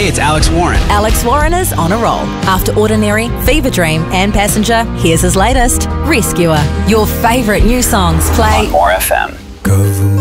Hey, it's Alex Warren. Alex Warren is on a roll. After Ordinary, Fever Dream and Passenger, here's his latest, Rescuer. Your favourite new songs play on More FM. Government